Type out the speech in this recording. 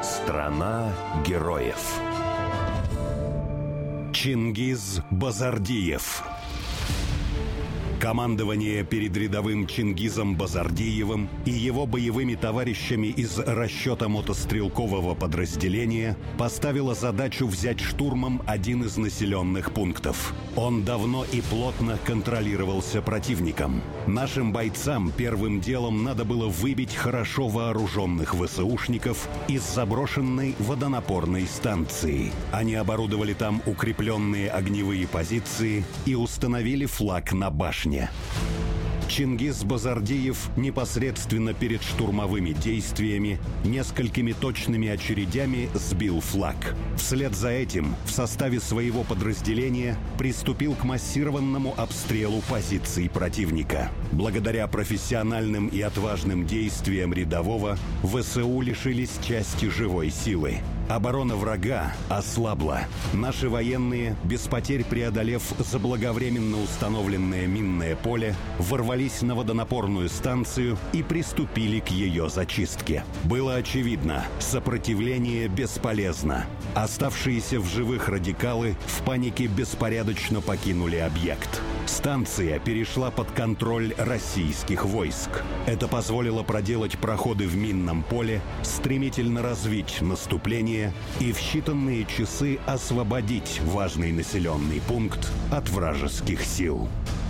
Страна героев. Чингиз Базардиев. Командование перед рядовым Чингизом Базардиевым и его боевыми товарищами из расчета мотострелкового подразделения поставило задачу взять штурмом один из населенных пунктов. Он давно и плотно контролировался противником. Нашим бойцам первым делом надо было выбить хорошо вооруженных ВСУшников из заброшенной водонапорной станции. Они оборудовали там укрепленные огневые позиции и установили флаг на башне. Чингиз Базардиев непосредственно перед штурмовыми действиями несколькими точными очередями сбил флаг. Вслед за этим в составе своего подразделения приступил к массированному обстрелу позиций противника. Благодаря профессиональным и отважным действиям рядового ВСУ лишились части живой силы. Оборона врага ослабла. Наши военные, без потерь преодолев заблаговременно установленное минное поле, ворвались на водонапорную станцию и приступили к ее зачистке. Было очевидно, сопротивление бесполезно. Оставшиеся в живых радикалы в панике беспорядочно покинули объект. Станция перешла под контроль российских войск. Это позволило проделать проходы в минном поле, стремительно развить наступление и в считанные часы освободить важный населенный пункт от вражеских сил.